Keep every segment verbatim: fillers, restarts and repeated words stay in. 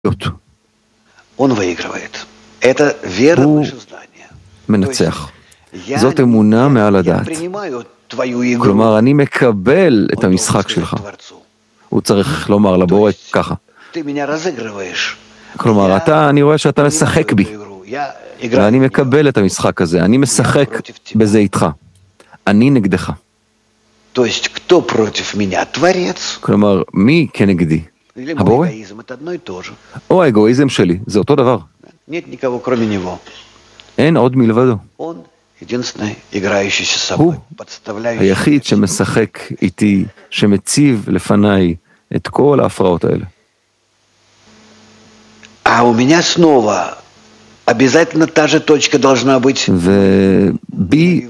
הוא מנצח. זאת אמונה מעל הדעת. כלומר, אני מקבל את המשחק שלך. הוא צריך לומר לבורא ככה. כלומר, אתה, אני רואה שאתה משחק בי. ואני מקבל את המשחק הזה. אני משחק בזה איתך. אני נגדך. כלומר, מי כנגדי? הבורא? או האגואיזם שלי. זה אותו דבר. אין עוד מלבדו. הוא היחיד שמשחק איתי, שמציב לפניי את כל ההפרעות האלה. ובי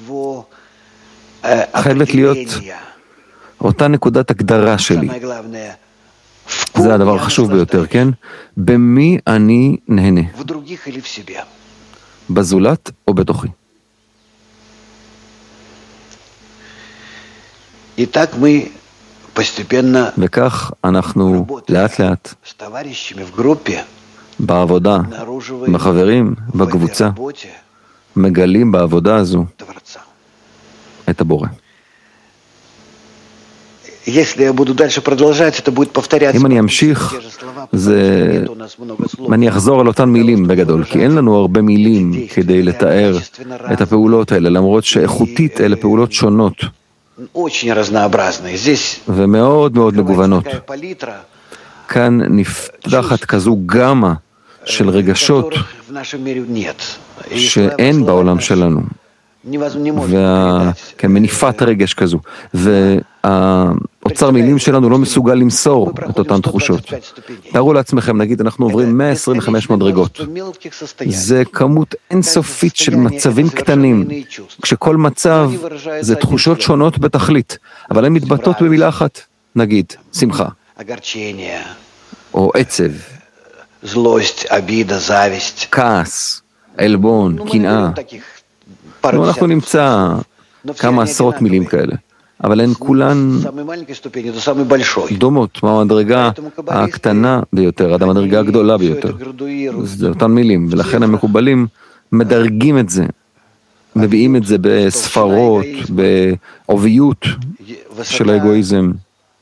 חייבת להיות אותה נקודת הגדרה שלי. זה הדבר החשוב ביותר, כן? במי אני נהנה? בזולת או בתוכי? וכך אנחנו לאט לאט בעבודה, עם החברים, בקבוצה, מגלים בעבודה הזו את הבורא. אם אני אמשיך, זה... אני אחזור על אותן מילים בגדול, כי אין לנו הרבה מילים כדי לתאר את הפעולות האלה, למרות שאיכותית אלה פעולות שונות ומאוד מאוד מגוונות. כאן נפתחת כזו גמה של רגשות שאין בעולם שלנו, וכמניפת רגש כזו, והאוצר מילים שלנו לא מסוגל למסור את אותן תחושות. תארו לעצמכם, נגיד אנחנו עוברים מאה עשרים וחמש מדרגות, זה כמות אינסופית של מצבים קטנים, כשכל מצב זה תחושות שונות בתכלית, אבל הן מתבטאות במילה אחת, נגיד שמחה או עצב, כעס, עלבון, קנאה. אנחנו נמצא כמה עשרות מילים כאלה, אבל הן כולן דומות מהמדרגה הקטנה ביותר עד המדרגה הגדולה ביותר. זה אותן מילים, ולכן המקובלים מדרגים את זה, מביאים את זה בספרות, בעוביות של האגואיזם,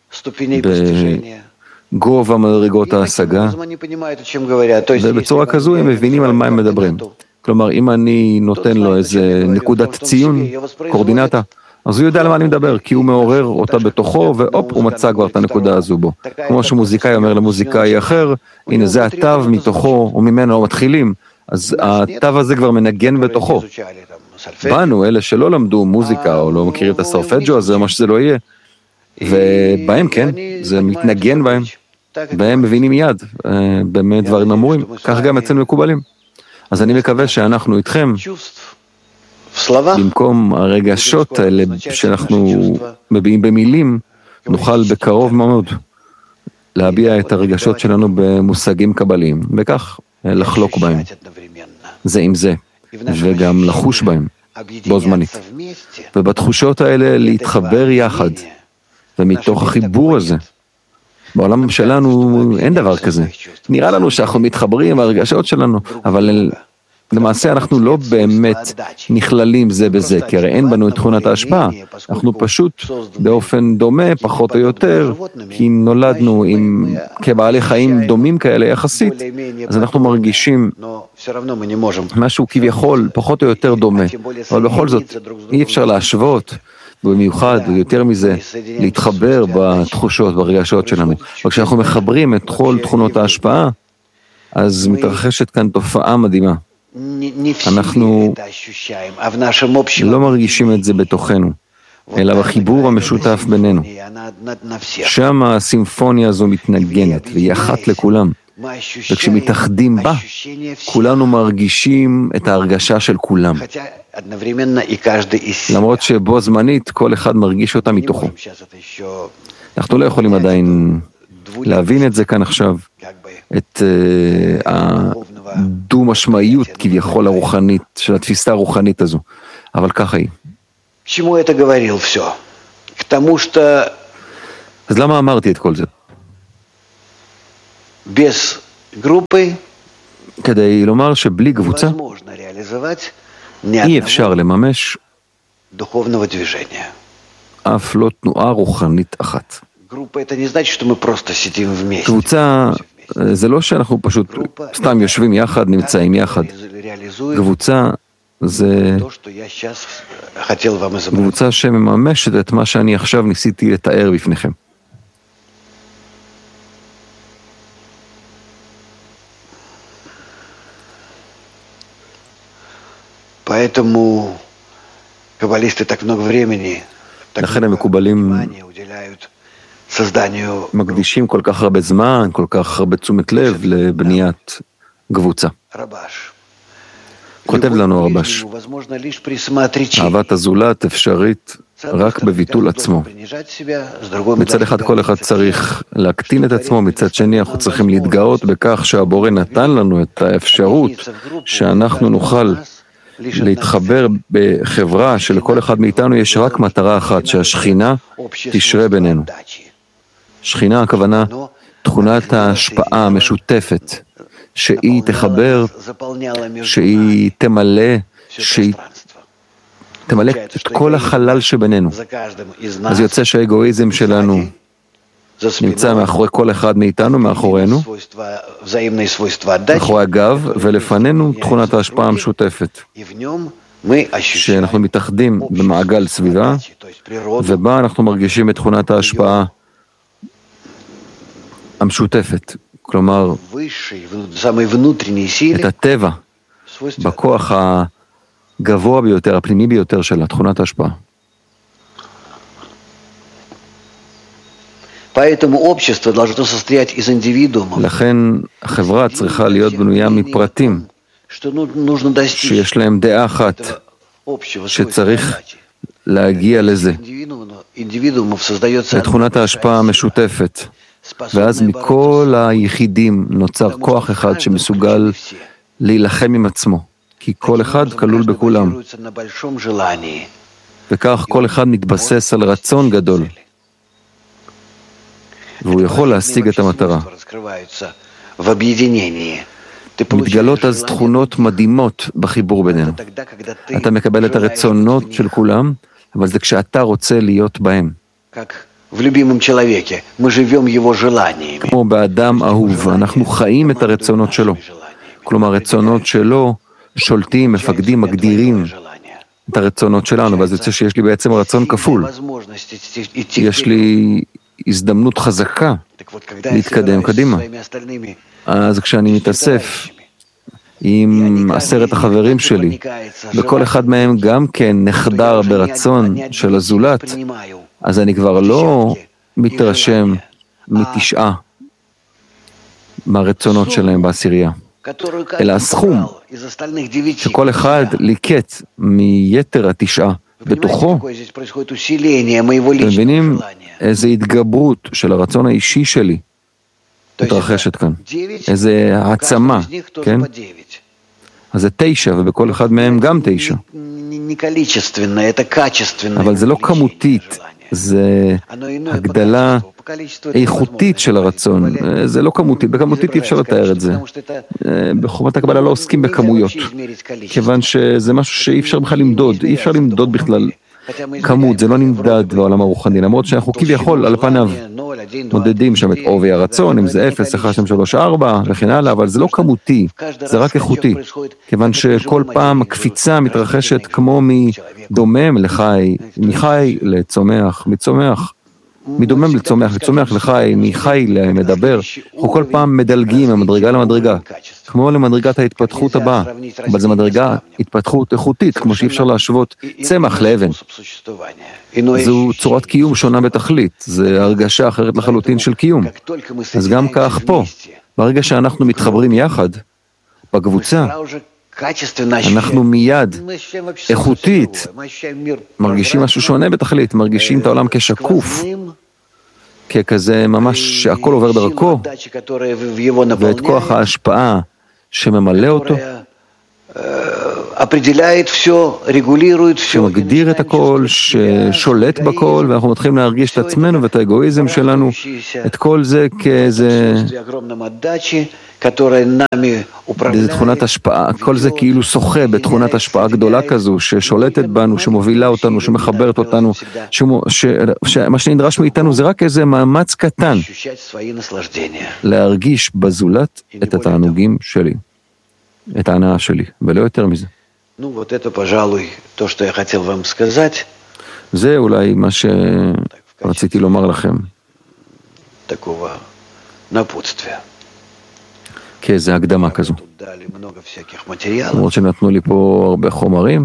בגובה מדרגות ההשגה, ובצורה כזו הם מבינים על מה הם מדברים. כלומר, אם אני נותן לו איזה נקודת ציון, קורדינטה, אז הוא יודע על מה אני מדבר, כי הוא מעורר אותה בתוכו, ואופ, הוא מצא כבר את הנקודה הזו בו. כמו שמוזיקאי אומר למוזיקאי אחר, הנה זה התו מתוכו, או ממנו לא מתחילים, אז התו הזה כבר מנגן בתוכו. באנו, אלה שלא למדו מוזיקה, או לא מכירים את הסרפג'ו הזה, מה שזה לא יהיה, ובהם כן, זה מתנגן בהם, והם מבינים מיד, באמת דברים אמורים, כך גם אצלנו מקובלים. אז אני מקווה שאנחנו איתכם, במקום הרגשות האלה שאנחנו מביעים במילים, נוכל בקרוב מאוד להביע את הרגשות שלנו במושגים קבליים, וכך לחלוק בהם, זה עם זה, וגם לחוש בהם, בו זמנית. ובתחושות האלה להתחבר יחד, ומתוך החיבור הזה, בעולם שלנו אין דבר כזה. נראה לנו שאנחנו מתחברים מהרגשות שלנו, אבל למעשה אנחנו לא באמת נכללים זה בזה, כי הרי אין בנו את תכונת ההשפעה. אנחנו פשוט באופן דומה, פחות או יותר, כי נולדנו עם כבעלי חיים דומים כאלה יחסית, אז אנחנו מרגישים משהו כביכול פחות או יותר דומה, אבל בכל זאת אי אפשר להשוות. במיוחד, ויותר מזה, להתחבר בתחושות, ברגשות שלנו. וכשאנחנו מחברים את כל תכונות ההשפעה, אז מתרחשת כאן תופעה מדהימה. אנחנו לא מרגישים את זה בתוכנו, אלא בחיבור המשותף בינינו. שם הסימפוניה הזו מתנגנת, והיא אחת לכולם. וכשמתאחדים בה, כולנו מרגישים את ההרגשה של כולם. למרות שבו זמנית כל אחד מרגיש אותה מתוכו. אנחנו לא יכולים עדיין להבין את זה כאן עכשיו, את הדו-משמעיות כביכול הרוחנית, של התפיסה הרוחנית הזו, אבל ככה היא. אז למה אמרתי את כל זה? כדי לומר שבלי קבוצה אי אפשר לממש אף לא תנועה רוחנית אחת. קבוצה זה לא שאנחנו פשוט סתם יושבים יחד, נמצאים יחד. קבוצה זה קבוצה שמממשת את מה שאני עכשיו ניסיתי לתאר בפניכם. לכן המקובלים מקדישים כל כך הרבה זמן, כל כך הרבה תשומת לב לבניית קבוצה. כותב לנו הרבש, אהבת הזולת אפשרית רק בביטול עצמו. מצד אחד כל אחד צריך להקטין את עצמו, מצד שני אנחנו צריכים להתגאות בכך שהבורא נתן לנו את האפשרות שאנחנו נוכל להתחבר בחברה שלכל אחד מאיתנו יש רק מטרה אחת, שהשכינה תשרה בינינו. שכינה הכוונה תכונת ההשפעה המשותפת, שהיא תחבר, שהיא תמלא, שהיא תמלא את כל החלל שבינינו. אז יוצא שהאגואיזם שלנו נמצא מאחורי כל אחד מאיתנו, מאחורינו, מאחורי הגב, ולפנינו תכונת ההשפעה המשותפת, שאנחנו מתאחדים במעגל סביבה, ובה אנחנו מרגישים את תכונת ההשפעה המשותפת, כלומר, את הטבע, בכוח הגבוה ביותר, הפנימי ביותר של תכונת ההשפעה. לכן החברה צריכה להיות בנויה מפרטים שיש להם דעה אחת, שצריך להגיע לזה, לתכונת ההשפעה המשותפת, ואז מכל היחידים נוצר כוח אחד שמסוגל להילחם עם עצמו, כי כל אחד כלול בכולם, וכך כל אחד מתבסס על רצון גדול, והוא יכול להשיג את המטרה. מתגלות אז תכונות מדהימות בחיבור בינינו. אתה מקבל את הרצונות של כולם, אבל זה כשאתה רוצה להיות בהם. כמו באדם אהוב, אנחנו חיים את הרצונות שלו. כלומר, רצונות שלו שולטים, מפקדים, מגדירים את הרצונות שלנו, ואז יוצא שיש לי בעצם רצון כפול. יש לי הזדמנות חזקה להתקדם קדימה. אז כשאני מתאסף עם עשרת החברים שלי, וכל אחד מהם גם כן נחדר ברצון של הזולת, אז אני כבר לא מתרשם מתשעה מהרצונות שלהם בעשירייה, אלא הסכום שכל אחד ליקט מיתר התשעה בתוכו. אתם מבינים איזו התגברות של הרצון האישי שלי מתרחשת כאן, איזו העצמה, כן? אז זה תשע, ובכל אחד מהם גם תשע. אבל זה לא כמותית, זה הגדלה איכותית של הרצון. זה לא כמותית, בכמותית אי אפשר לתאר את זה. בחומת הקבלה לא עוסקים בכמויות, כיוון שזה משהו שאי אפשר בכלל למדוד, אי אפשר למדוד בכלל כמות, זה לא נמדד בעולם הרוחני, למרות שאנחנו כביכול על פניו מודדים שם את עובי הרצון, אם זה אפס, אחד, שתיים, שלוש, ארבע וכן הלאה, אבל זה לא כמותי, זה רק איכותי, כיוון שכל פעם הקפיצה מתרחשת כמו מדומם לחי, מחי לצומח, מצומח, מדומם לצומח, לצומח לחי, מחי למדבר, אנחנו כל פעם מדלגים ממדרגה למדרגה, כמו למדרגת ההתפתחות הבאה, אבל זו מדרגה התפתחות איכותית, כמו שאי אפשר להשוות צמח לאבן. זו צורת קיום שונה בתכלית, זו הרגשה אחרת לחלוטין של קיום. אז גם כך פה, ברגע שאנחנו מתחברים יחד, בקבוצה, אנחנו מיד, איכותית, מרגישים משהו שונה בתכלית, מרגישים את העולם כשקוף, ככזה ממש שהכל עובר דרכו, ואת כוח ההשפעה שממלא אותו, שמגדיר את הכל, ששולט בכל, ואנחנו מתחילים להרגיש את עצמנו ואת האגואיזם שלנו, את כל זה כאיזה באיזה תכונת השפעה, כל זה כאילו שוחה בתכונת השפעה גדולה כזו, ששולטת בנו, שמובילה אותנו, שמחברת אותנו, שמה שנדרש מאיתנו זה רק איזה מאמץ קטן להרגיש בזולת את התענוגים שלי, את ההנאה שלי, ולא יותר מזה. זה אולי מה שרציתי לומר לכם. כאיזו הקדמה כזו. למרות שנתנו לי פה הרבה חומרים.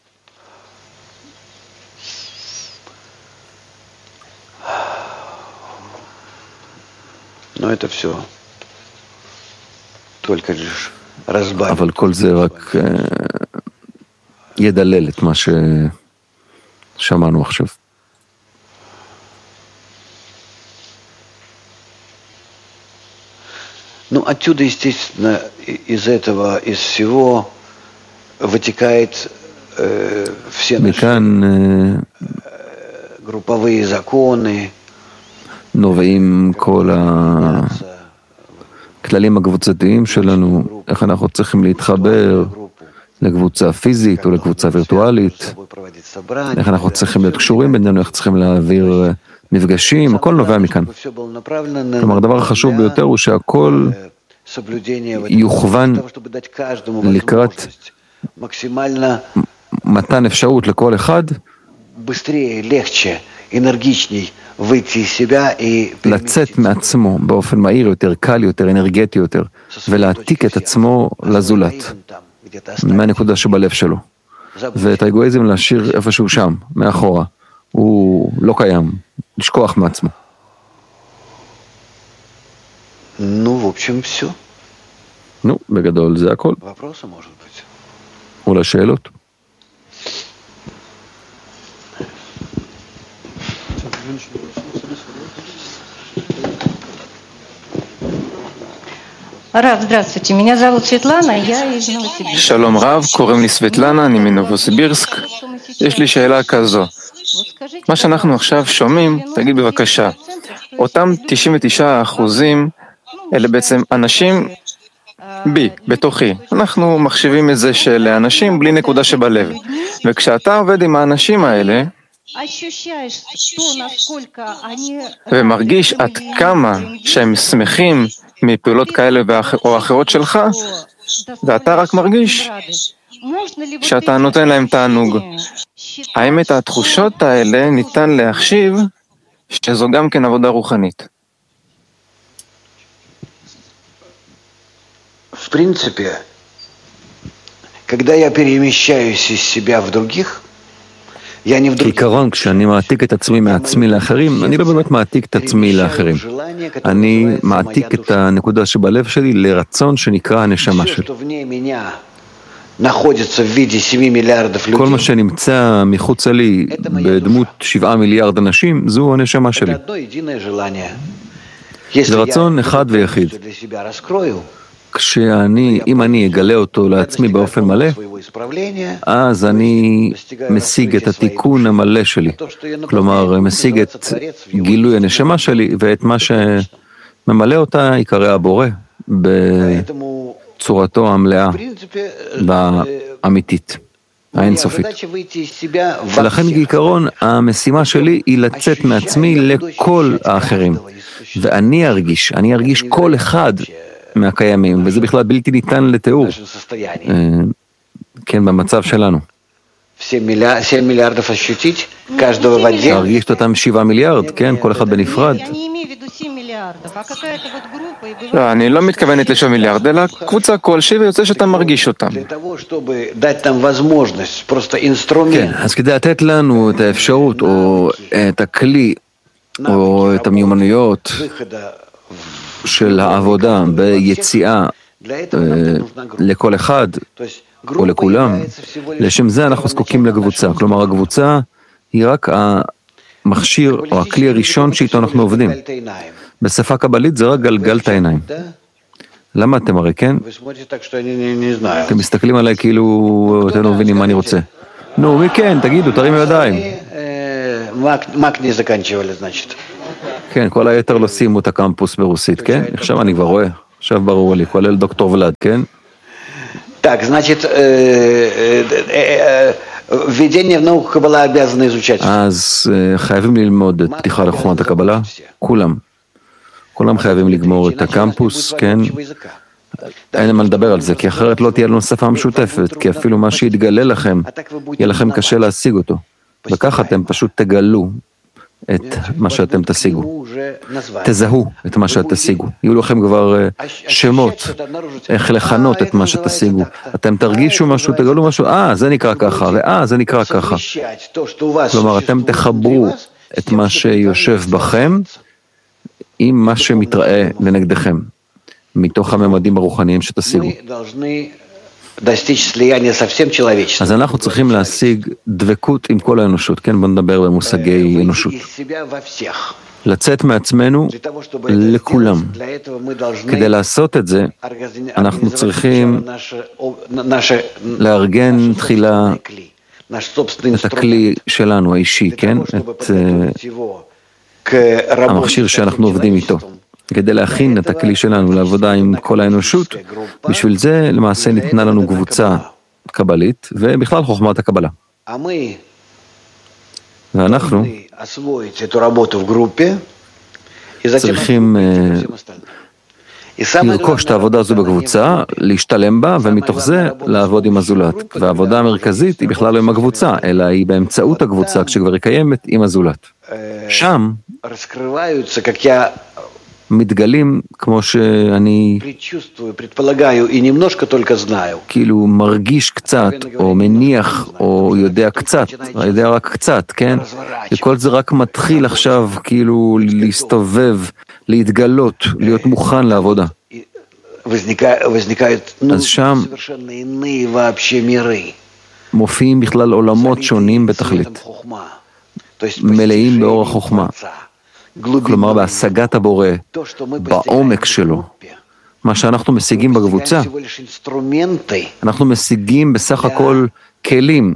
אבל כל זה רק ידלל את מה ששמענו עכשיו. Ну, отсюда, естественно, из этого, из всего вытекает э, все наши э, групповые законы. נובעים כל הכללים הקבוצתיים שלנו, איך אנחנו צריכים להתחבר לקבוצה פיזית או לקבוצה וירטואלית, איך אנחנו צריכים להיות קשורים בינינו, איך צריכים להעביר מפגשים, הכל נובע מכאן. כלומר, הדבר החשוב ביותר הוא שהכל יוכוון לקראת מתן אפשרות לכל אחד לצאת מעצמו באופן מהיר יותר, קל יותר, אנרגטי יותר, ולהעתיק את עצמו לזולת, מהנקודה שבלב שלו. ואת האגואיזם להשאיר איפשהו שם, מאחורה. הוא לא קיים, לשכוח מעצמו. נו, в общем, все. נו, בגדול זה הכל. Вопросы, может быть? אולי שאלות? Рав, здравствуйте, меня зовут Светлана, я из Новосибирска. שלום רב, קוראים לי סבטלנה, אני מנובוסיבירסק. יש לי שאלה כזו. מה שאנחנו עכשיו שומעים, תגיד בבקשה, אותם תשעים ותשעה אחוזים, אלה בעצם אנשים בי, בתוכי. אנחנו מחשיבים את זה של אנשים בלי נקודה שבלב. וכשאתה עובד עם האנשים האלה, ומרגיש עד כמה שהם שמחים מפעולות כאלה או אחרות שלך, ואתה רק מרגיש שאתה נותן להם תענוג. האם את התחושות האלה ניתן להחשיב שזו גם כן עבודה רוחנית? В принципе, когда я перемещаюсь из себя в других, כעיקרון, כשאני מעתיק את עצמי מעצמי לאחרים, אני לא באמת מעתיק את עצמי לאחרים. אני מעתיק את הנקודה שבלב שלי לרצון שנקרא הנשמה שלי. כל מה שנמצא מחוץ לי בדמות שבעה מיליארד אנשים, זו הנשמה שלי. זה רצון אחד ויחיד. כשאני, אם אני אגלה אותו לעצמי באופן מלא, אז אני משיג את התיקון המלא שלי. כלומר, משיג את גילוי הנשמה שלי, ואת מה שממלא אותה יקרא הבורא בצורתו המלאה והאמיתית, האינסופית. ולכן בעיקרון, המשימה שלי היא לצאת מעצמי לכל האחרים. ואני ארגיש, אני ארגיש כל אחד מהקיימים, וזה בכלל בלתי ניתן לתיאור. כן, במצב שלנו. להרגיש אותם שבעה מיליארד, כן, כל אחד בנפרד. לא, אני לא מתכוונת לשבעה מיליארד, אלא קבוצה כלשהי ויוצא שאתה מרגיש אותם. כן, אז כדי לתת לנו את האפשרות, או את הכלי, או את המיומנויות, של העבודה ביציאה לכל אחד או לכולם, לשם זה אנחנו זקוקים לקבוצה. כלומר, הקבוצה היא רק המכשיר או הכלי הראשון שאיתו אנחנו עובדים. בשפה קבלית זה רק גלגל את העיניים. למה אתם הרי, כן? אתם מסתכלים עליי כאילו אתם לא מבינים מה אני רוצה. נו, מי כן? תגידו, תרימו ידיים. כן, כל היתר לא סיימו את הקמפוס ברוסית, כן? עכשיו אני כבר רואה, עכשיו ברור לי, כולל דוקטור ולד, כן? Так, значит, введение в науку Каббала обязаны изучать. אז חייבים ללמוד את פתיחה לחוכמת הקבלה, כולם. כולם חייבים לגמור את הקמפוס, כן? אין מה לדבר על זה, כי אחרת לא תהיה לנו שפה משותפת, כי אפילו מה שיתגלה לכם, יהיה לכם קשה להשיג אותו. וכך אתם פשוט תגלו את מה שאתם תשיגו. תזהו את מה שתשיגו. יהיו לכם כבר שמות, איך לכנות את מה שתשיגו. אתם תרגישו משהו, תגלו משהו, אה, זה נקרא ככה, ואה, זה נקרא ככה. כלומר, אתם תחברו את מה שיושב בכם עם מה שמתראה לנגדכם, מתוך הממדים הרוחניים שתשיגו. אז אנחנו צריכים להשיג דבקות עם כל האנושות, כן? בוא נדבר במושגי אנושות. לצאת מעצמנו לכולם. כדי לעשות את זה, אנחנו צריכים לארגן תחילה את הכלי שלנו, האישי, כן? את המכשיר שאנחנו עובדים איתו. כדי להכין את הכלי שלנו לעבודה עם כל האנושות, בשביל זה למעשה ניתנה לנו קבוצה קבלית, ובכלל חוכמת הקבלה. ואנחנו צריכים לרכוש את העבודה הזו בקבוצה, להשתלם בה, ומתוך זה לעבוד עם הזולת. והעבודה המרכזית היא בכלל לא עם הקבוצה, אלא היא באמצעות הקבוצה, כשכבר היא קיימת עם הזולת. שם מתגלים כמו שאני כאילו מרגיש קצת, או מניח, או יודע קצת, יודע רק קצת, כן? וכל זה רק מתחיל עכשיו כאילו להסתובב, להתגלות, להיות מוכן לעבודה. אז שם מופיעים בכלל עולמות שונים בתכלית, מלאים באור החוכמה. כלומר, בהשגת הבורא, בעומק שלו, מה שאנחנו משיגים בקבוצה, אנחנו משיגים בסך הכל כלים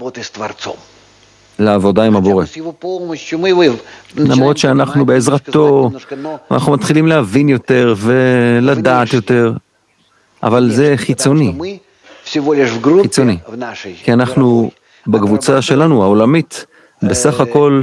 לעבודה עם הבורא. למרות שאנחנו בעזרתו, אנחנו מתחילים להבין יותר ולדעת יותר, אבל זה חיצוני, חיצוני, כי אנחנו בקבוצה שלנו, העולמית, בסך הכל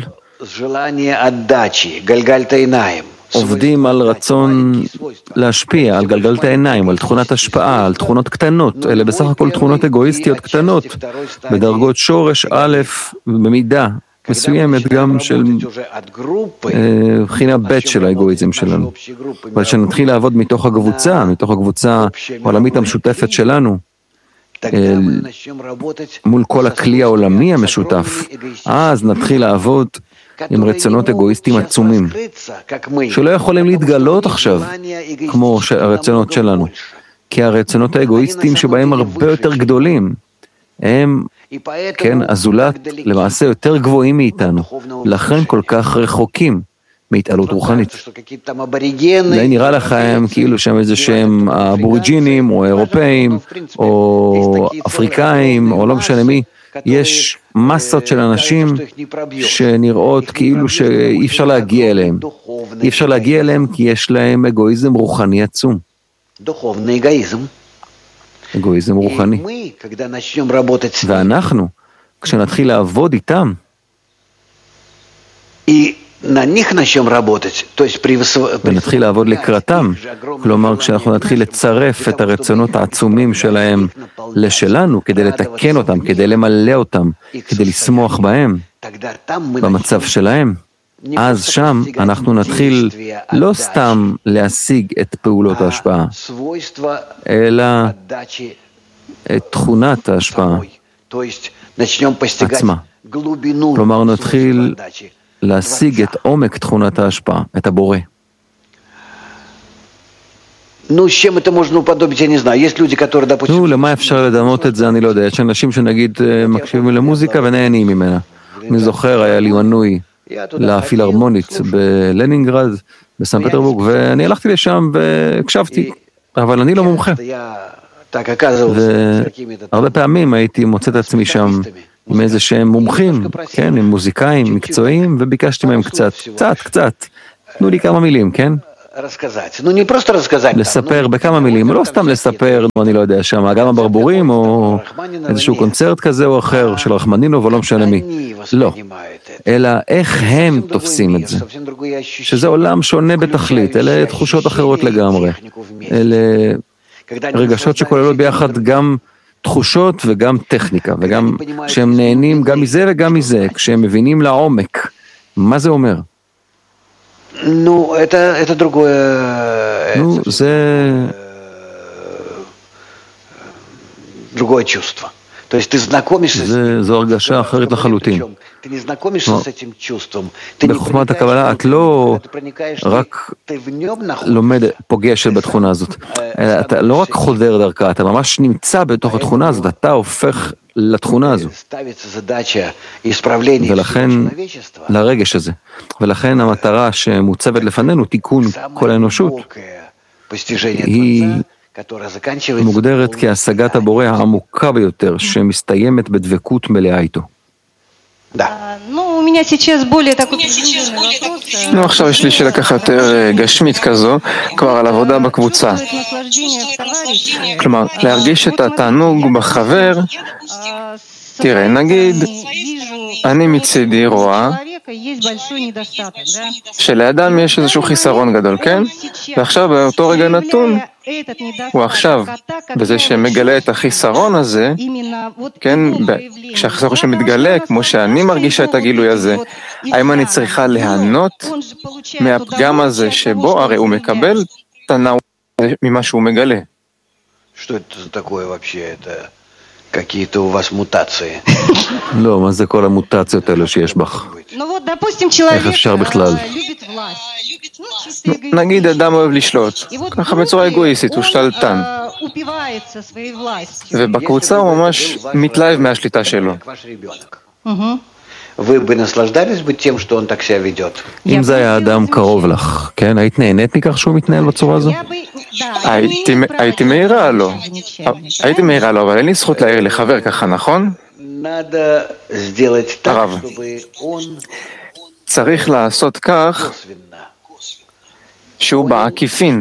עובדים על רצון להשפיע, על גלגלת העיניים, על תכונת השפעה, על תכונות קטנות, אלה בסך הכל תכונות אגואיסטיות קטנות, בדרגות שורש א', במידה מסוימת גם של בחינה ב' של האגואיזם שלנו. אבל כשנתחיל לעבוד מתוך הקבוצה, מתוך הקבוצה העולמית המשותפת שלנו, מול כל הכלי העולמי המשותף, אז נתחיל לעבוד עם רצונות אגואיסטיים עצומים, שלא יכולים להתגלות עכשיו, כמו הרצונות שלנו, כי הרצונות האגואיסטיים שבהם הרבה יותר גדולים, הם, כן, הזולת, למעשה יותר גבוהים מאיתנו, לכן כל כך רחוקים מהתעלות רוחנית. אולי נראה לכם כאילו שהם איזה שהם האבוריג'ינים, או אירופאים, או אפריקאים, או לא משנה מי, יש מסות של אנשים שנראות כאילו שאי אפשר להגיע אליהם. אי אפשר להגיע אליהם כי יש להם אגואיזם רוחני עצום. אגואיזם רוחני. ואנחנו, כשנתחיל לעבוד איתם, ונתחיל לעבוד לקראתם, כלומר כשאנחנו נתחיל לצרף את הרצונות העצומים שלהם לשלנו, כדי לתקן אותם, כדי למלא אותם, כדי לשמוח בהם, במצב שלהם, אז שם אנחנו נתחיל לא סתם להשיג את פעולות ההשפעה, אלא את תכונת ההשפעה עצמה. כלומר נתחיל להשיג את עומק תכונת ההשפעה, את הבורא. נו, למה אפשר לדמות את זה? אני לא יודע. יש אנשים שנגיד מקשיבים למוזיקה ונהנים ממנה. אני זוכר, היה לי מנוי לפילהרמונית בלנינגרד, בסן פטרבורג, ואני הלכתי לשם והקשבתי. אבל אני לא מומחה. והרבה פעמים הייתי מוצא את עצמי שם עם איזה שהם מומחים, כן, עם מוזיקאים מקצועיים, וביקשתי מהם קצת, קצת, קצת. תנו לי כמה מילים, כן? לספר בכמה מילים, לא סתם לספר, אני לא יודע, שם גם הברבורים, או איזשהו קונצרט כזה או אחר, של רחמנינוב, או לא משנה מי. לא. אלא איך הם תופסים את זה. שזה עולם שונה בתכלית, אלה תחושות אחרות לגמרי. אלה רגשות שכוללות ביחד גם תחושות וגם טכניקה, וגם כשהם נהנים גם מזה וגם מזה, כשהם מבינים לעומק. מה זה אומר? Ну, это, это другое, ну, это, זה... другое чувство. То есть ты знакомишься с ним. זו הרגשה אחרת לחלוטין. Ты не знакомишься с этим чувством. Ты בחוכמת הקבלה את לא רק לומד, פוגש בתכונה הזאת. אתה לא רק חודר דרכה, אתה ממש נמצא בתוך התכונה הזאת, אתה הופך לתכונה הזו. ולכן, לרגש הזה. ולכן המטרה שמוצבת לפנינו, תיקון כל האנושות, היא מוגדרת כהשגת הבורא העמוקה ביותר, שמסתיימת בדבקות מלאה איתו. נו, עכשיו יש לי שאלה ככה יותר גשמית כזו, כבר על עבודה בקבוצה. כלומר, להרגיש את התענוג בחבר, תראה, נגיד, אני מצידי רואה שלאדם יש איזשהו חיסרון גדול, כן? ועכשיו באותו רגע נתון, הוא עכשיו, בזה שמגלה את החיסרון הזה, כן, כשהחיסרון שמתגלה, כמו שאני מרגישה את הגילוי הזה, האם אני צריכה להנות מהפגם הזה שבו הרי הוא מקבל תנאו ממה שהוא מגלה? Что это такое вообще? Это какие-то у вас мутации. לא, מה זה כל המוטציות האלה שיש בך? איך אפשר בכלל? נגיד אדם אוהב לשלוט, ככה בצורה אגואיסטית, הוא שתלטן. ובקבוצה הוא ממש מתלהב מהשליטה שלו. Вы бы наслаждались бы тем, что он так себя ведет? אם זה היה אדם קרוב לך, כן? היית נהנית מכך שהוא מתנהל בצורה הזו? הייתי מהירה לו. הייתי מהירה לו, אבל אין לי זכות להעיר לחבר ככה, נכון? הרב, צריך לעשות כך שהוא בעקיפין.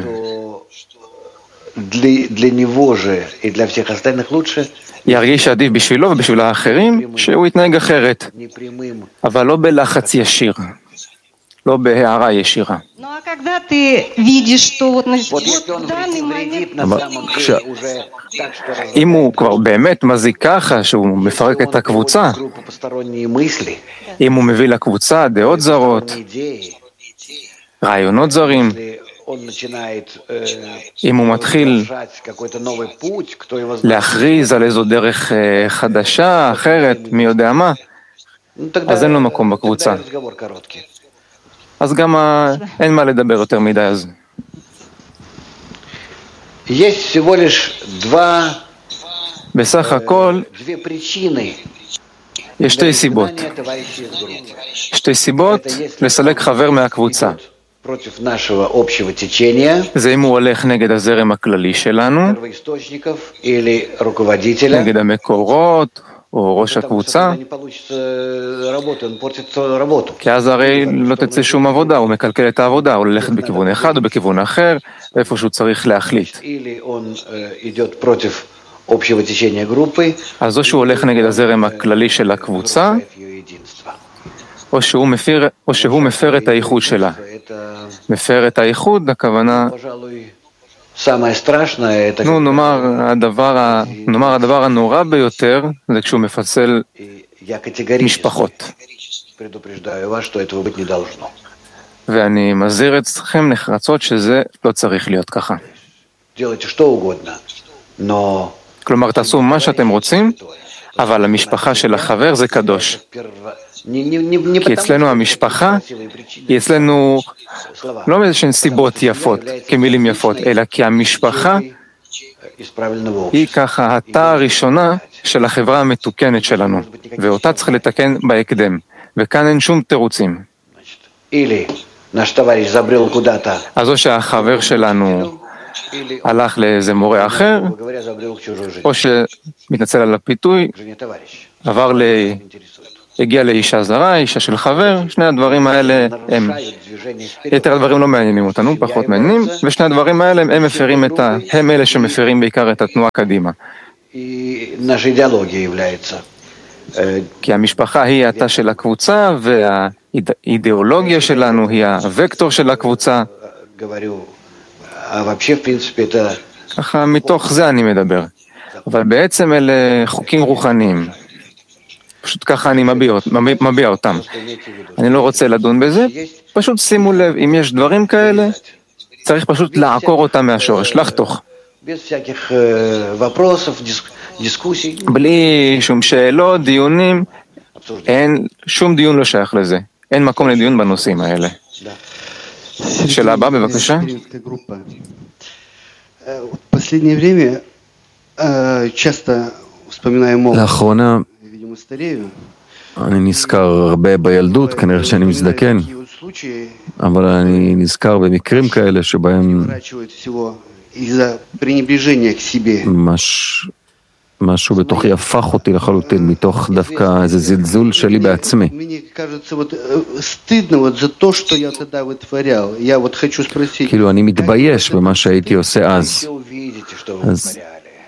Для него же и для всех остальных лучше. ירגיש עדיף בשבילו ובשביל האחרים שהוא יתנהג אחרת, אבל לא בלחץ ישיר, לא בהערה ישירה. אם הוא כבר באמת מזיק ככה, שהוא מפרק את הקבוצה, אם הוא מביא לקבוצה דעות זרות, רעיונות זרים, אם הוא מתחיל להכריז על איזו דרך חדשה, אחרת, מי יודע מה, אז אין לו מקום בקבוצה. אז גם אין מה לדבר יותר מדי אז. בסך הכל, יש שתי סיבות. שתי סיבות לסלק חבר מהקבוצה. זה אם הוא הולך נגד הזרם הכללי שלנו, נגד המקורות או ראש הקבוצה, כי אז הרי לא תצא שום עבודה, הוא מקלקל את העבודה, הוא ללכת בכיוון אחד או בכיוון אחר, איפה שהוא צריך להחליט. אז או שהוא הולך נגד הזרם הכללי של הקבוצה, או שהוא מפר, או שהוא מפר את הייחוד שלה. מפר את הייחוד, הכוונה, נו, נאמר, הדבר, נאמר, הדבר הנורא ביותר, זה כשהוא מפצל משפחות. ואני מזהיר אתכם נחרצות שזה לא צריך להיות ככה. כלומר, תעשו מה שאתם רוצים, אבל המשפחה של החבר זה קדוש. כי אצלנו המשפחה, היא אצלנו לא מאיזשהן סיבות יפות, כמילים יפות, אלא כי המשפחה היא ככה התא הראשונה של החברה המתוקנת שלנו, ואותה צריך לתקן בהקדם, וכאן אין שום תירוצים. אז או שהחבר שלנו הלך לאיזה מורה אחר, או שמתנצל על הפיתוי, עבר ל... הגיע לאישה זרה, אישה של חבר, שני הדברים האלה הם, יתר הדברים לא מעניינים אותנו, פחות מעניינים, ושני הדברים האלה הם מפרים את ה... הם אלה שמפרים בעיקר את התנועה קדימה. כי המשפחה היא התא של הקבוצה, והאידיאולוגיה שלנו היא הוקטור של הקבוצה. ככה, מתוך זה אני מדבר. אבל בעצם אלה חוקים רוחניים. פשוט ככה אני מביע, מביע אותם. אני לא רוצה לדון בזה, פשוט שימו לב, אם יש דברים כאלה, צריך פשוט לעקור אותם מהשורש, לחתוך. בלי שום שאלות, דיונים, אין, שום דיון לא שייך לזה. אין מקום לדיון בנושאים האלה. שאלה הבאה, בבקשה. לאחרונה, אני נזכר הרבה בילדות, כנראה שאני מזדקן, אבל אני נזכר במקרים כאלה שבהם מש... משהו בתוכי הפך אותי לחלוטין, מתוך דווקא איזה זלזול שלי בעצמי. כאילו אני מתבייש במה שהייתי עושה אז. אז...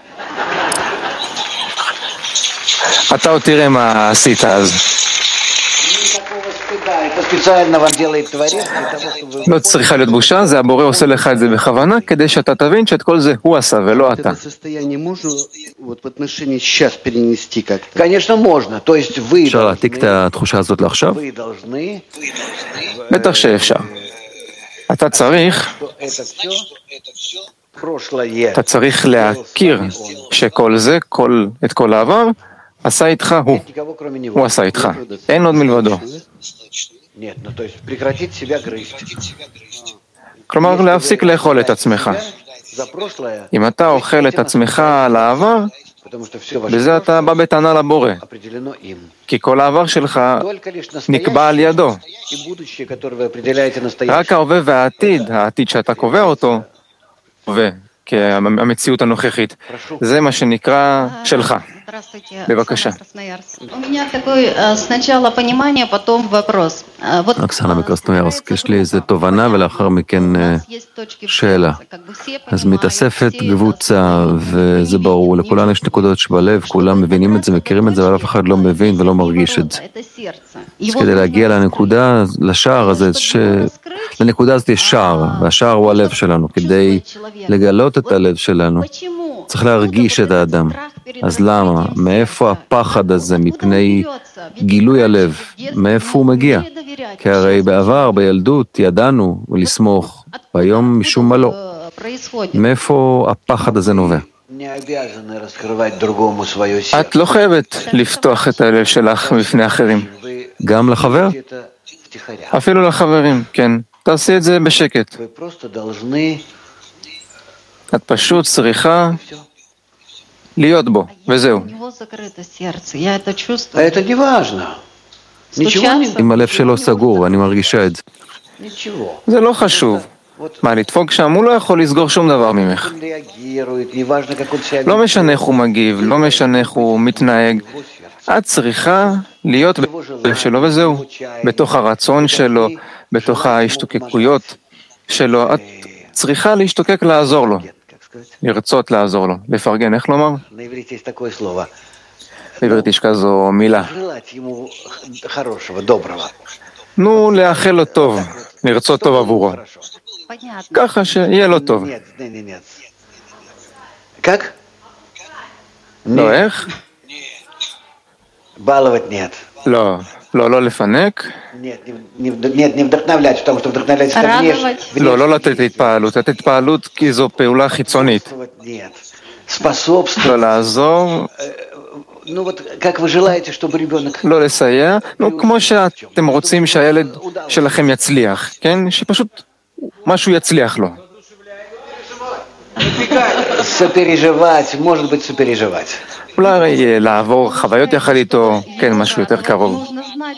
אתה עוד תראה מה עשית אז. לא צריכה להיות בושה, זה הבורא עושה לך את זה בכוונה, כדי שאתה תבין שאת כל זה הוא עשה ולא אתה. אפשר להעתיק את התחושה הזאת לעכשיו? בטח שאפשר. אתה צריך, אתה צריך להכיר שכל זה, כל, את כל העבר, עשה איתך הוא. הוא עשה איתך. אין עוד מלבדו. כלומר, להפסיק לאכול את עצמך. אם אתה אוכל את עצמך על העבר, בזה אתה בא בטענה לבורא. כי כל העבר שלך נקבע על ידו. רק ההווה והעתיד, העתיד שאתה קובע אותו, והמציאות הנוכחית, זה מה שנקרא שלך. בבקשה. אוקסנה מקרסנוירסק, יש לי איזו תובנה ולאחר מכן שאלה. אז מתאספת קבוצה, וזה ברור, לכולם יש נקודות שבלב, כולם מבינים את זה, מכירים את זה, אבל אף אחד לא מבין ולא מרגיש את זה. אז כדי להגיע לנקודה, לשער הזה, ש... לנקודה הזאת יש שער, והשער הוא הלב שלנו. כדי לגלות את הלב שלנו, צריך להרגיש את האדם. אז למה? מאיפה הפחד הזה מפני גילוי הלב? מאיפה הוא מגיע? כי הרי בעבר, בילדות, ידענו לסמוך, והיום משום מה לא. מאיפה הפחד הזה נובע? את לא חייבת לפתוח את הלב שלך בפני אחרים. גם לחבר? אפילו לחברים, כן. תעשי את זה בשקט. את פשוט צריכה להיות בו, וזהו. אם הלב שלו סגור, אני מרגישה את זה. זה לא חשוב. מה, לדפוק שם? הוא לא יכול לסגור שום דבר ממך. לא משנה איך הוא מגיב, לא משנה איך הוא מתנהג. את צריכה להיות בלב שלו, וזהו. בתוך הרצון שלו, בתוך ההשתוקקויות שלו. את צריכה להשתוקק לעזור לו. לרצות לעזור לו. לפרגן, איך לומר? בעברית יש כזו מילה. נו, לאחל לו טוב, לרצות טוב עבורו. ככה שיהיה לו טוב. לא, איך? לא, לא, לא לפנק. לא, לא לתת התפעלות. לתת התפעלות כי זו פעולה חיצונית. לא לעזור. לא לסייע. נו, כמו שאתם רוצים שהילד שלכם יצליח, כן? שפשוט משהו יצליח לו. Сопереживать, может быть, сопереживать. אולי לעבור חוויות יחד איתו, כן, משהו יותר קרוב.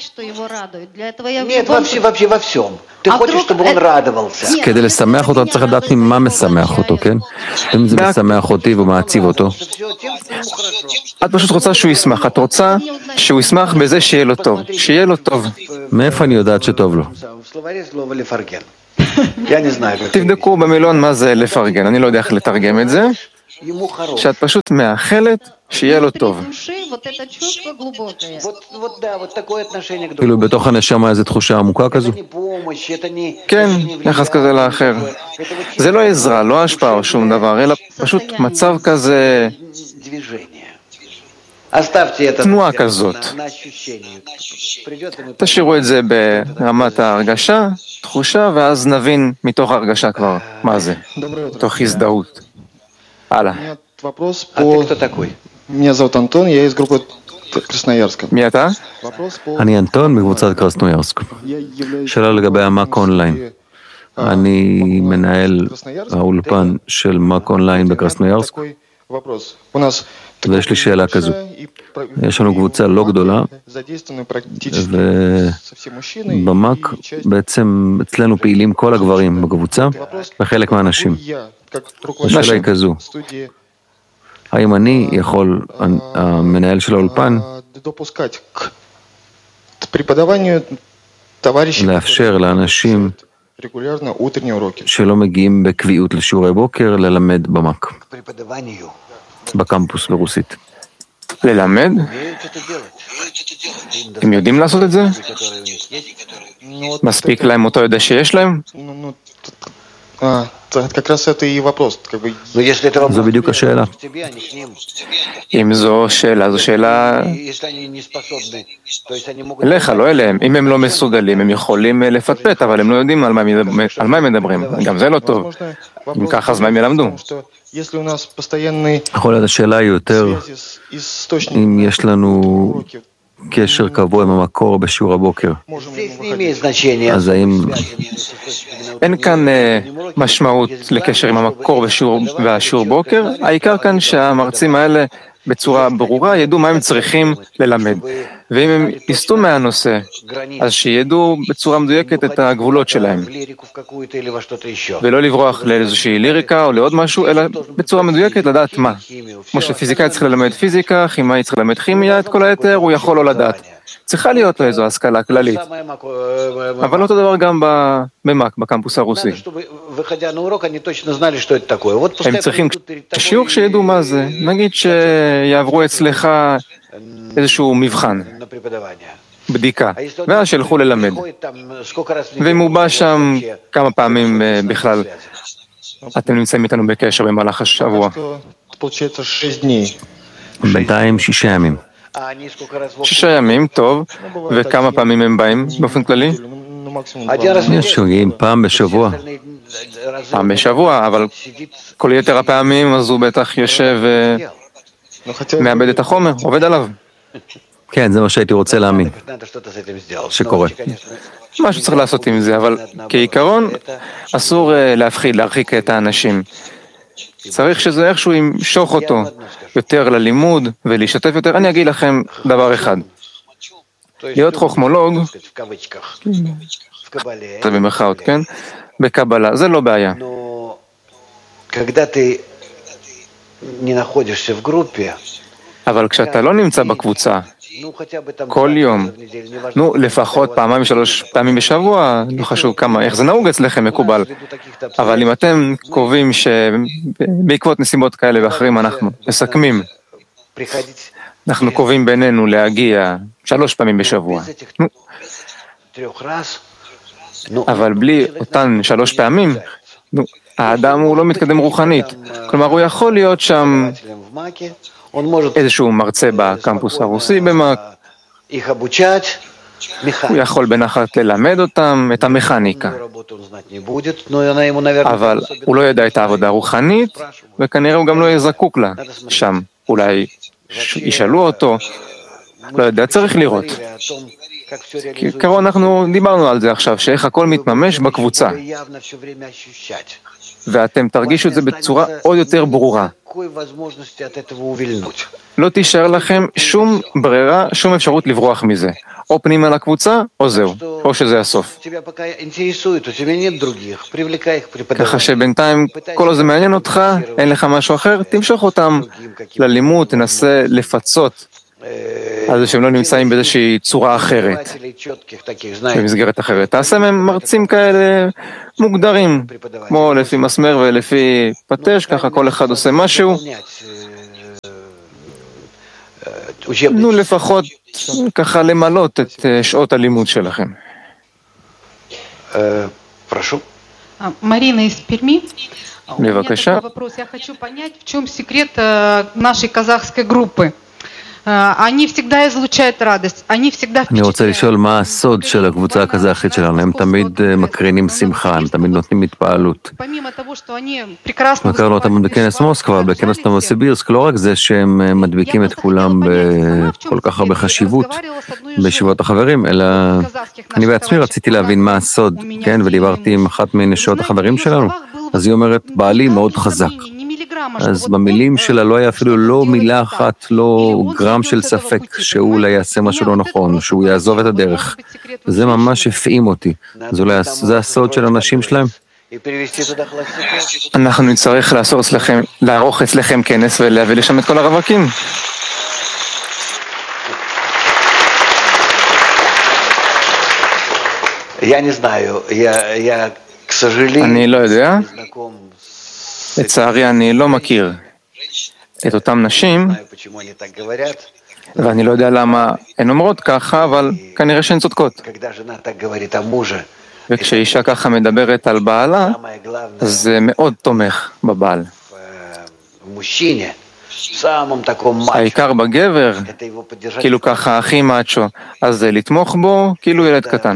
Нет, вообще, вообще во всем. Ты хочешь, чтобы он радовался. כדי לשמח אותו, צריך לדעת ממה משמח אותו, כן? אם זה משמח אותי ומעציב אותו. את פשוט רוצה שהוא ישמח, את רוצה שהוא ישמח בזה שיהיה לו טוב, שיהיה לו טוב. מאיפה אני יודעת שטוב לו? תבדקו במילון מה זה לפרגן, אני לא יודע איך לתרגם את זה, שאת פשוט מאחלת שיהיה לו טוב. כאילו בתוך הנשמה איזו תחושה עמוקה כזו? כן, יחס כזה לאחר. זה לא עזרה, לא השפעה או שום דבר, אלא פשוט מצב כזה, תנועה כזאת. תשאירו את זה ברמת ההרגשה, תחושה, ואז נבין מתוך ההרגשה כבר מה זה, תוך הזדהות. הלאה. Меня зовут Антон, я из группы Красноярска. מי אתה? אני אנטון מקבוצת קרסנוירסק. שאלה לגבי המאק אונליין. אני מנהל האולפן של מאק אונליין בקרסנוירסק, ויש לי שאלה כזו. יש לנו קבוצה לא גדולה, ובמאק בעצם אצלנו פעילים כל הגברים בקבוצה, וחלק מהאנשים. השאלה היא כזו. האם אני יכול, המנהל של האולפן, לאפשר לאנשים שלא מגיעים בקביעות לשיעורי בוקר, ללמד במאק, בקמפוס ברוסית? ללמד? הם יודעים לעשות את זה? מספיק להם אותו יודע שיש להם? זו בדיוק השאלה. אם זו שאלה, זו שאלה אליך, לא אליהם. אם הם לא מסוגלים, הם יכולים לפטפט, אבל הם לא יודעים על מה הם מדברים. גם זה לא טוב. אם ככה, אז מה הם ילמדו? יכול להיות, השאלה היא יותר, אם יש לנו קשר קבוע עם המקור בשיעור הבוקר, אז האם... אין כאן משמעות לקשר עם המקור והשיעור בוקר, העיקר כאן שהמרצים האלה בצורה ברורה ידעו מה הם צריכים ללמד. ואם הם יסטו מהנושא, אז שידעו בצורה מדויקת את הגבולות שלהם. ולא לברוח לאיזושהי ליריקה או לעוד משהו, אלא בצורה מדויקת לדעת מה. כמו שפיזיקאי צריך ללמד פיזיקה, כימאי צריך ללמד כימיה, את כל היתר הוא יכול לא לדעת. צריכה להיות לו איזו השכלה כללית. אבל אותו דבר גם במאק, בקמפוס הרוסי. הם צריכים שיעור שידעו מה זה. נגיד שיעברו אצלך איזשהו מבחן, בדיקה, ואז שילכו ללמד. ואם הוא בא שם כמה פעמים בכלל, אתם נמצאים איתנו בקשר במהלך השבוע. בינתיים שישה ימים. שישה ימים, טוב, וכמה פעמים הם באים באופן כללי? יש שוגעים פעם בשבוע. פעם בשבוע, אבל כל יתר הפעמים אז הוא בטח יושב ומאבד את החומר, עובד עליו. כן, זה מה שהייתי רוצה להאמין, שקורה. משהו צריך לעשות עם זה, אבל כעיקרון אסור להפחיד, להרחיק את האנשים. צריך שזה איכשהו ימשוך אותו יותר ללימוד ולהשתתף יותר. אני אגיד לכם דבר אחד. להיות חוכמולוג, זה במרכאות, כן? בקבלה, זה לא בעיה. אבל כשאתה לא נמצא בקבוצה, כל יום, נו, לפחות פעמיים שלוש פעמים בשבוע, לא חשוב כמה, איך זה נהוג אצלכם מקובל, אבל אם אתם קובעים שבעקבות נסיבות כאלה ואחרים אנחנו מסכמים, אנחנו קובעים בינינו להגיע שלוש פעמים בשבוע, נו, אבל בלי אותן שלוש פעמים, נו, האדם הוא לא מתקדם רוחנית, כלומר הוא יכול להיות שם איזשהו מרצה בקמפוס הרוסי במאק, הוא יכול בנחת ללמד אותם את המכניקה, אבל הוא לא ידע את העבודה הרוחנית, וכנראה הוא גם לא יהיה זקוק לה שם. אולי ישאלו אותו, לא יודע, צריך לראות. כעיקרון אנחנו דיברנו על זה עכשיו, שאיך הכל מתממש בקבוצה. ואתם תרגישו את זה בצורה עוד יותר ברורה. לא תישאר לכם שום ברירה, שום אפשרות לברוח מזה. או פנימה לקבוצה, או זהו, או שזה הסוף. ככה שבינתיים כל עוד זה מעניין אותך, אין לך משהו אחר, תמשוך אותם ללימוד, תנסה לפצות על זה שהם לא נמצאים באיזושהי צורה אחרת, במסגרת אחרת. תעשה מהם מרצים כאלה מוגדרים, כמו לפי מסמר ולפי פטש, ככה כל אחד עושה משהו. נו לפחות ככה למלות את שעות הלימוד שלכם. Марина из Перми. У меня בבקשה. такой вопрос. Я хочу понять, в чем секрет э, нашей казахской группы. Э, Они всегда излучают радость, они всегда אני רוצה впечатляют. לשאול מה הסוד של הקבוצה הקזחית שלנו. הם תמיד אה, מקרינים שמחה, הם תמיד נותנים התפעלות. Помимо того, что они прекрасно הכרנו אותם выступают בכנס перед מוסקבה, вами, בכנס общались, נובוסיבירסק, לא רק זה שהם אה, מדביקים את כולם בכל כך הרבה חשיבות בישיבות החברים, אלא אני בעצמי רציתי להבין מה הסוד, כן, ודיברתי עם אחת מנשות החברים שלנו, אז היא אומרת, בעלי מאוד חזק. אז במילים שלה לא היה אפילו לא מילה אחת, לא גרם של ספק שהוא אולי יעשה משהו לא נכון, שהוא יעזוב את הדרך. זה ממש הפעים אותי. אז אולי זה הסוד של האנשים שלהם? אנחנו נצטרך לעשות אצלכם, לערוך אצלכם כנס ולהביא לשם את כל הרווקים. אני לא יודע, לצערי אני לא מכיר את אותם נשים, ואני לא יודע למה הן אומרות ככה, אבל כנראה שהן צודקות. וכשאישה ככה מדברת על בעלה, אז זה מאוד תומך בבעל. העיקר בגבר, כאילו ככה הכי מאצ'ו, אז זה לתמוך בו כאילו ילד קטן.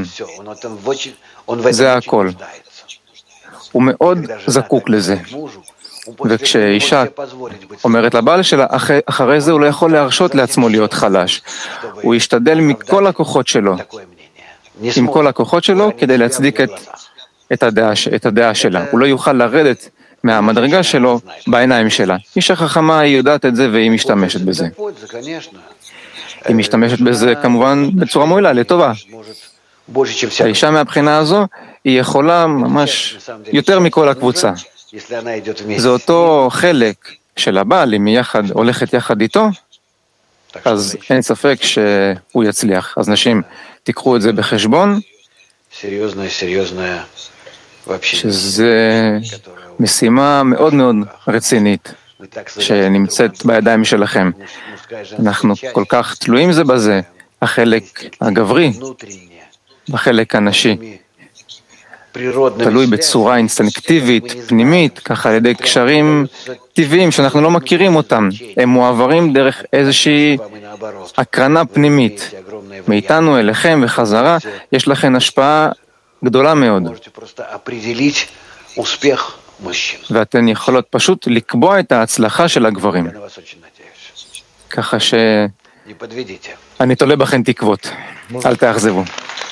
זה הכל. הוא מאוד זקוק לזה. וכשאישה אומרת לבעל שלה, אחרי, אחרי זה הוא לא יכול להרשות לעצמו להיות חלש. הוא ישתדל מכל הכוחות שלו, עם כל הכוחות שלו, כדי להצדיק את, את, הדעה, את הדעה שלה. הוא לא יוכל לרדת מהמדרגה שלו בעיניים שלה. אישה חכמה היא יודעת את זה והיא משתמשת בזה. היא משתמשת בזה כמובן בצורה מועילה, לטובה. האישה מהבחינה הזו היא יכולה ממש יותר מכל הקבוצה. זה אותו חלק של הבעל, אם היא יחד, הולכת יחד איתו, אז אין ספק שהוא יצליח. אז נשים, תיקחו את זה בחשבון, שזה משימה מאוד מאוד רצינית, שנמצאת בידיים שלכם. אנחנו כל כך תלויים זה בזה, החלק הגברי, בחלק הנשי. תלוי בצורה אינסטינקטיבית, פנימית, ככה על ידי קשרים טבעיים שאנחנו לא מכירים אותם. הם מועברים דרך איזושהי הקרנה פנימית. מאיתנו אליכם וחזרה, יש לכם השפעה גדולה מאוד. ואתן יכולות פשוט לקבוע את ההצלחה של הגברים. ככה שאני תולה בכם תקוות. אל תאכזבו.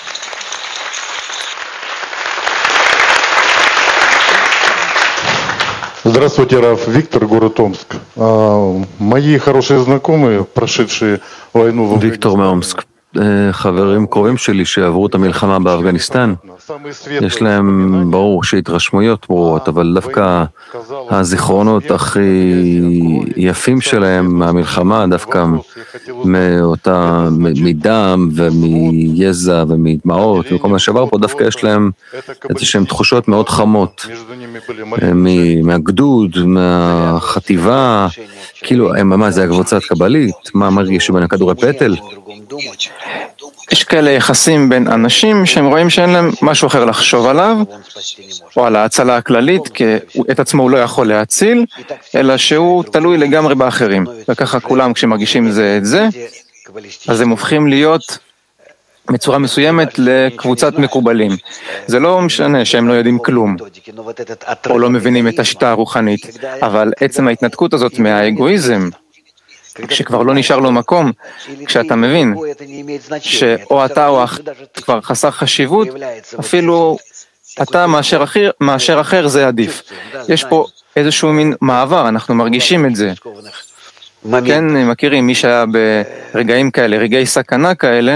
Здравствуйте, Раф. Виктор, город Омск. Мои хорошие знакомые, прошедшие войну в ויקטור מאומסק. חברים קרובים שלי שעברו את המלחמה באפגניסטן, יש להם, ברור, שהתרשמויות ברורות, אבל דווקא הזיכרונות הכי יפים שלהם מהמלחמה, דווקא מאותה, מדם ומיזע ומדמעות וכל מה שעבר פה, דווקא יש להם איזשהם תחושות מאוד חמות מהגדוד, מהחטיבה, כאילו, מה זה הקבוצת קבלית? מה מרגיש בין הכדורי פטל? יש כאלה יחסים בין אנשים שהם רואים שאין להם משהו אחר לחשוב עליו, או על ההצלה הכללית, כי את עצמו הוא לא יכול להציל, אלא שהוא תלוי לגמרי באחרים. וככה כולם כשמרגישים זה את זה, אז הם הופכים להיות בצורה מסוימת לקבוצת מקובלים. זה לא משנה שהם לא יודעים כלום, או לא מבינים את השיטה הרוחנית, אבל עצם ההתנתקות הזאת מהאגואיזם, כשכבר לא נשאר לו מקום, כשאתה מבין שאו אתה או אח כבר חסר חשיבות, אפילו אתה מאשר אחר, מאשר אחר זה עדיף. יש פה איזשהו מין מעבר, אנחנו מרגישים את זה. כן, מכירים, מי שהיה ברגעים כאלה, רגעי סכנה כאלה,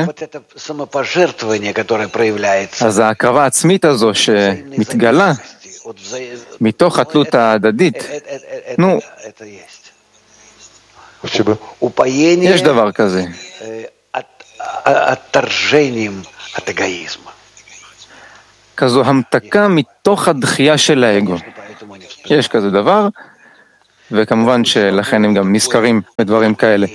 אז ההקרבה העצמית הזו שמתגלה מתוך התלות ההדדית, נו, יש דבר כזה. כזו המתקה מתוך הדחייה של האגו. יש כזה דבר, וכמובן שלכן הם גם נזכרים בדברים כאלה.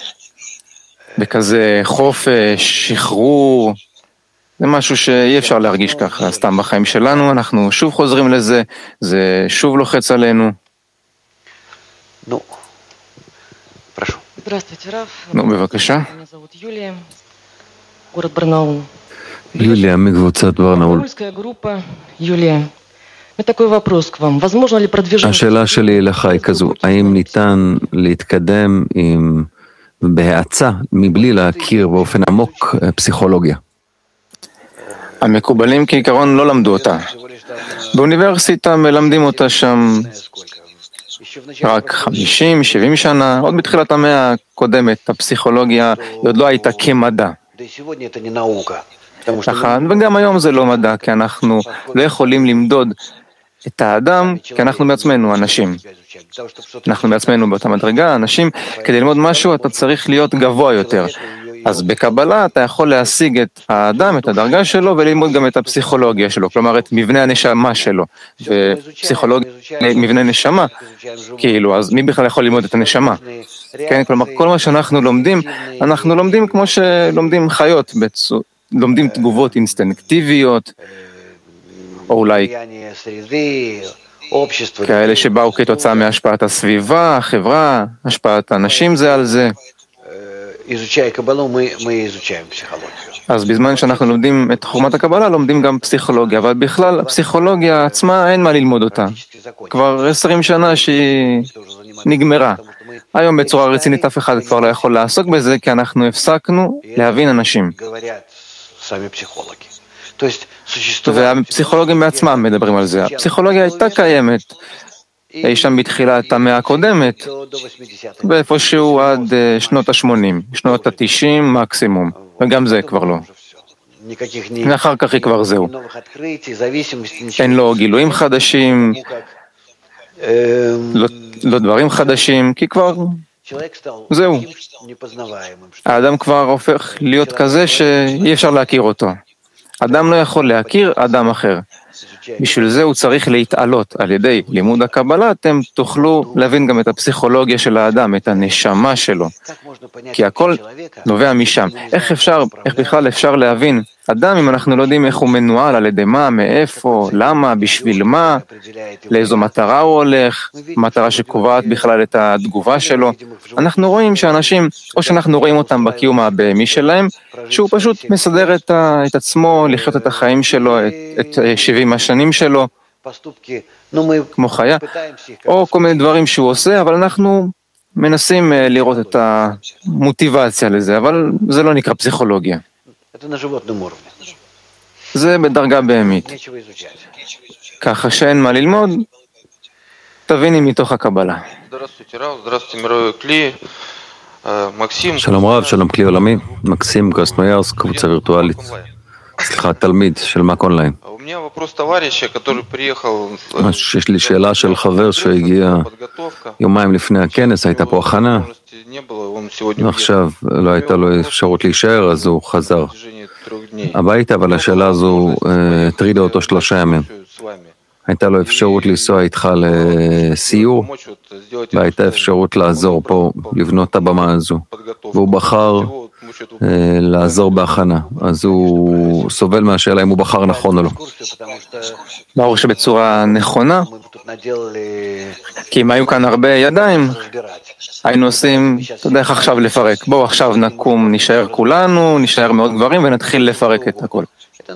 בכזה חופש, שחרור, זה משהו שאי אפשר להרגיש ככה, סתם בחיים שלנו, אנחנו שוב חוזרים לזה, זה שוב לוחץ עלינו. נו, прошу. Здравствуйте, Раф. נו, בבקשה. Меня зовут Юлия, город Барнаул. יוליה מקבוצת ברנאול. Барнаульская группа. Юлия, у меня такой вопрос к вам. Возможно ли продвижение... השאלה שלי אליך היא כזו, האם ניתן להתקדם עם בהאצה מבלי להכיר באופן עמוק פסיכולוגיה? המקובלים כעיקרון לא למדו אותה. באוניברסיטה מלמדים אותה שם רק חמישים שבעים שנה, עוד בתחילת המאה הקודמת, הפסיכולוגיה עוד לא הייתה כמדע. נכון, וגם היום זה לא מדע, כי אנחנו לא יכולים למדוד את האדם, כי אנחנו בעצמנו אנשים. אנחנו בעצמנו באותה מדרגה, אנשים, כדי ללמוד משהו אתה צריך להיות גבוה יותר. אז בקבלה אתה יכול להשיג את האדם, את הדרגה שלו, וללמוד גם את הפסיכולוגיה שלו, כלומר את מבנה הנשמה שלו. ופסיכולוגיה, מבנה נשמה, כאילו, אז מי בכלל יכול ללמוד את הנשמה? כן, כלומר, כל מה שאנחנו לומדים, אנחנו לומדים כמו שלומדים חיות, בצורה, לומדים תגובות אינסטינקטיביות, או אולי כאלה שבאו כתוצאה מהשפעת הסביבה, החברה, השפעת האנשים זה על זה. אז בזמן שאנחנו לומדים את חוכמת הקבלה, לומדים גם פסיכולוגיה, אבל בכלל הפסיכולוגיה עצמה אין מה ללמוד אותה. כבר עשרים שנה שהיא נגמרה. היום בצורה רצינית אף אחד כבר לא יכול לעסוק בזה, כי אנחנו הפסקנו להבין אנשים. והפסיכולוגים בעצמם מדברים על זה. הפסיכולוגיה הייתה קיימת אי שם בתחילת המאה הקודמת, ואיפשהו עד שנות ה-שמונים, שנות ה-תשעים מקסימום, וגם זה כבר לא. ואחר כך היא כבר זהו. אין לו גילויים חדשים, לא, לא דברים חדשים, כי כבר זהו. האדם כבר הופך להיות כזה שאי אפשר להכיר אותו. אדם לא יכול להכיר אדם אחר. בשביל זה הוא צריך להתעלות. על ידי לימוד הקבלה אתם תוכלו להבין גם את הפסיכולוגיה של האדם, את הנשמה שלו. כי הכל נובע משם. איך אפשר, איך בכלל אפשר להבין אדם אם אנחנו לא יודעים איך הוא מנוהל, על ידי מה, מאיפה, למה, בשביל מה, לאיזו מטרה הוא הולך, מטרה שקובעת בכלל את התגובה שלו. אנחנו רואים שאנשים, או שאנחנו רואים אותם בקיום הבהמי שלהם, שהוא פשוט מסדר את, ה, את עצמו, לחיות את החיים שלו, את, את שבעים השנים שלו, כמו חיה, או כל מיני דברים שהוא עושה, אבל אנחנו מנסים לראות את המוטיבציה לזה, אבל זה לא נקרא פסיכולוגיה. זה בדרגה בהמית. ככה שאין מה ללמוד, תביני מתוך הקבלה. שלום רב, שלום כלי עולמי, מקסים קרסנוירסק, קבוצה וירטואלית, סליחה, תלמיד של מק אונליין. יש לי שאלה של חבר שהגיע יומיים לפני הכנס, הייתה פה הכנה, ועכשיו לא הייתה לו אפשרות להישאר, אז הוא חזר הביתה, אבל השאלה הזו הטרידה אותו שלושה ימים. הייתה לו אפשרות לנסוע איתך לסיור, והייתה אפשרות לעזור פה, לבנות את הבמה הזו, והוא בחר לעזור בהכנה, אז הוא סובל מהשאלה אם הוא בחר נכון או לא. ברור שבצורה נכונה, כי אם היו כאן הרבה ידיים, היינו עושים, אתה יודע איך עכשיו לפרק, בואו עכשיו נקום, נשאר כולנו, נשאר מאוד גברים ונתחיל לפרק את הכל.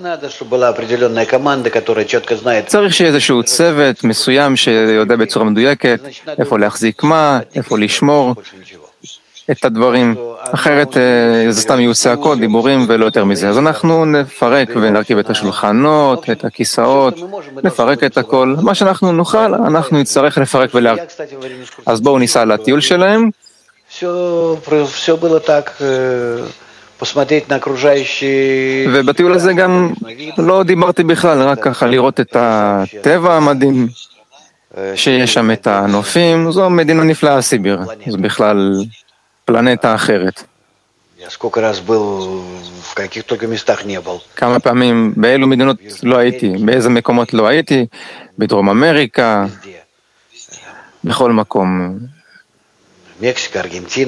צריך שיהיה איזשהו צוות מסוים שיודע בצורה מדויקת איפה להחזיק מה, איפה לשמור, את הדברים, אחרת זה סתם יהיו צעקות, דיבורים ולא יותר מזה. אז אנחנו נפרק ונרכיב את השולחנות, את הכיסאות, נפרק את הכל. מה שאנחנו נוכל, אנחנו נצטרך לפרק ולהרכיב. אז בואו ניסע לטיול שלהם. ובטיול הזה גם לא דיברתי בכלל, רק ככה לראות את הטבע המדהים שיש שם, את הנופים. זו מדינה נפלאה, סיביר, זו בכלל פלנטה אחרת. כמה פעמים, באילו מדינות לא הייתי, באיזה מקומות לא הייתי, בדרום אמריקה, בכל מקום.